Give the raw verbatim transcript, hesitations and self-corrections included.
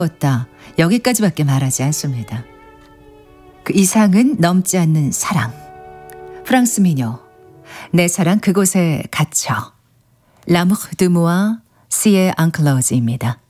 었다. 여기까지밖에 말하지 않습니다. 그 이상은 넘지 않는 사랑. 프랑스 민요. 내 사랑 그곳에 갇혀. 라무르 드 무아 시에 앙클로즈입니다.